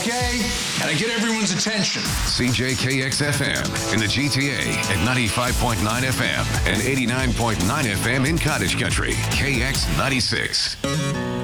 okay, and I get everyone's attention. CJKX-FM in the GTA at 95.9 FM and 89.9 FM in Cottage Country. KX96.